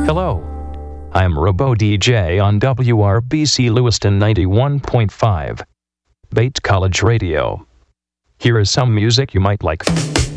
Hello. I'm Robo DJ on WRBC Lewiston 91.5. Bates College Radio. Here is some music you might like.